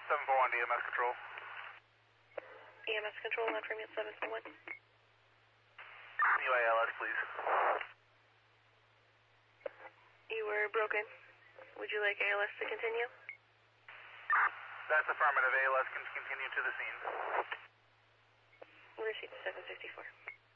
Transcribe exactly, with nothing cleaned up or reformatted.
seven four one to E M S control. E M S control, on premium seven four one. U A L S, please. You were broken. Would you like A L S to continue? That's affirmative. A L S can continue to the scene. Receipt seven fifty-four.